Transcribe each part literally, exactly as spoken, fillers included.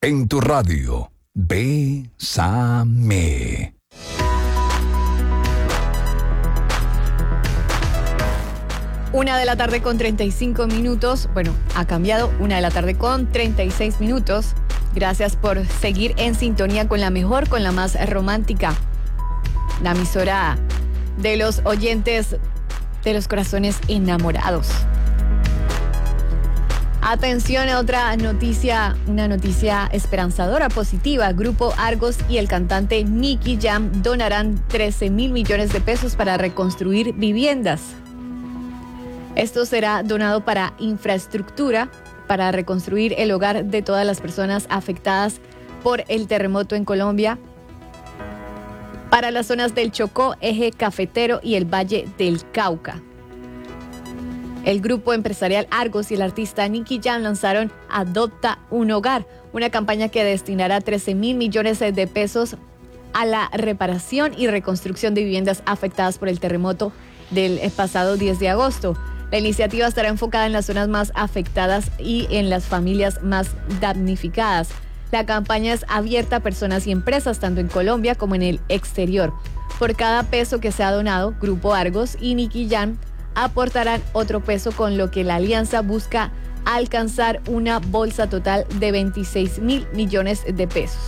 En tu radio, Bésame. Una de la tarde con treinta y cinco minutos. Bueno, ha cambiado. Una de la tarde con treinta y seis minutos. Gracias por seguir en sintonía con la mejor, con la más romántica. La emisora de los oyentes de los corazones enamorados. Atención a otra noticia, una noticia esperanzadora, positiva. Grupo Argos y el cantante Nicky Jam donarán trece mil millones de pesos para reconstruir viviendas. Esto será donado para infraestructura, para reconstruir el hogar de todas las personas afectadas por el terremoto en Colombia, para las zonas del Chocó, Eje Cafetero y el Valle del Cauca. El grupo empresarial Argos y el artista Nicky Jam lanzaron Adopta un Hogar, una campaña que destinará trece mil millones de pesos a la reparación y reconstrucción de viviendas afectadas por el terremoto del pasado diez de agosto. La iniciativa estará enfocada en las zonas más afectadas y en las familias más damnificadas. La campaña es abierta a personas y empresas, tanto en Colombia como en el exterior. Por cada peso que sea donado, Grupo Argos y Nicky Jam aportarán otro peso, con lo que la alianza busca alcanzar una bolsa total de veintiséis mil millones de pesos.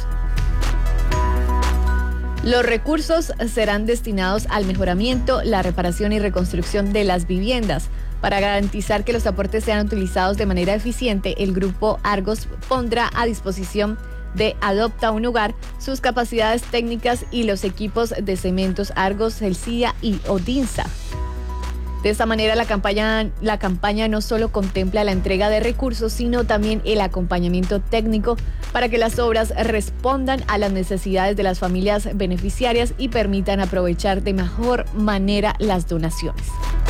Los recursos serán destinados al mejoramiento, la reparación y reconstrucción de las viviendas. Para garantizar que los aportes sean utilizados de manera eficiente, el Grupo Argos pondrá a disposición de Adopta un Hogar sus capacidades técnicas y los equipos de Cementos Argos, Celsia y Odinsa. De esta manera, la campaña, la campaña no solo contempla la entrega de recursos, sino también el acompañamiento técnico para que las obras respondan a las necesidades de las familias beneficiarias y permitan aprovechar de mejor manera las donaciones.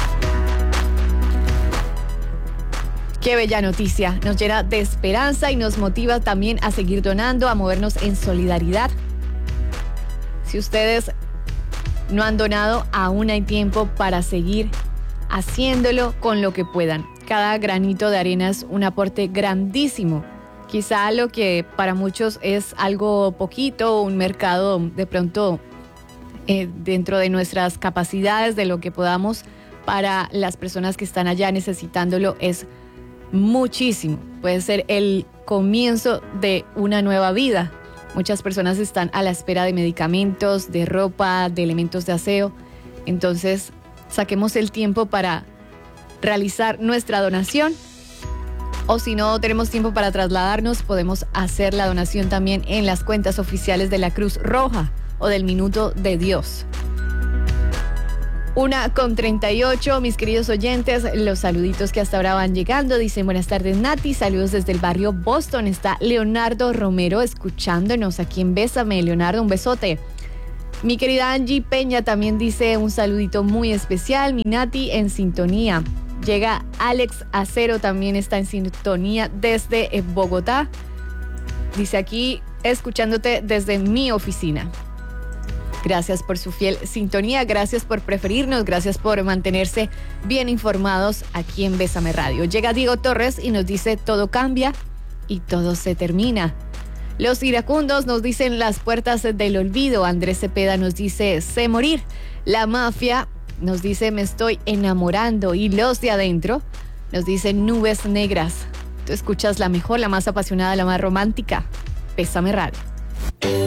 Qué bella noticia, nos llena de esperanza y nos motiva también a seguir donando, a movernos en solidaridad. Si ustedes no han donado, aún hay tiempo para seguir haciéndolo con lo que puedan. Cada granito de arena es un aporte grandísimo. Quizá lo que para muchos es algo poquito, un mercado de pronto eh, dentro de nuestras capacidades, de lo que podamos, para las personas que están allá necesitándolo es muchísimo. Puede ser el comienzo de una nueva vida. Muchas personas están a la espera de medicamentos, de ropa, de elementos de aseo. Entonces, saquemos el tiempo para realizar nuestra donación. O si no tenemos tiempo para trasladarnos, podemos hacer la donación también en las cuentas oficiales de la Cruz Roja o del Minuto de Dios. Una con treinta y ocho, mis queridos oyentes, los saluditos que hasta ahora van llegando. Dicen: buenas tardes, Nati, saludos desde el barrio Boston. Está Leonardo Romero escuchándonos aquí en Bésame. Leonardo, un besote. Mi querida Angie Peña también dice un saludito muy especial. Mi Nati en sintonía. Llega Alex Acero, también está en sintonía desde Bogotá. Dice aquí, escuchándote desde mi oficina. Gracias por su fiel sintonía, gracias por preferirnos, gracias por mantenerse bien informados aquí en Bésame Radio. Llega Diego Torres y nos dice: todo cambia y todo se termina. Los iracundos nos dicen: las puertas del olvido. Andrés Cepeda nos dice: sé morir. La mafia nos dice: me estoy enamorando. Y los de adentro nos dicen: nubes negras. Tú escuchas la mejor, la más apasionada, la más romántica. Bésame Radio.